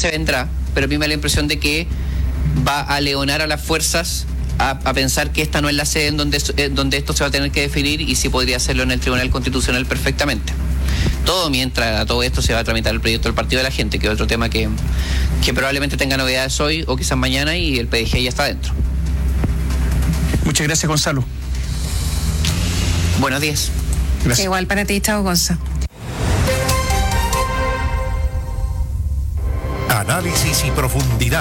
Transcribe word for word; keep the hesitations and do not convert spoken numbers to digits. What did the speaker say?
se vendrá, pero a mí me da la impresión de que va a leonar a las fuerzas a, a pensar que esta no es la sede en donde, en donde esto se va a tener que definir, y sí podría hacerlo en el Tribunal Constitucional perfectamente. Todo mientras a todo esto se va a tramitar el proyecto del Partido de la Gente, que es otro tema que, que probablemente tenga novedades hoy o quizás mañana, y el P D G ya está dentro. Muchas gracias, Gonzalo. Buenos días. Gracias. Igual para ti, chao, Gonzalo. Análisis y profundidad.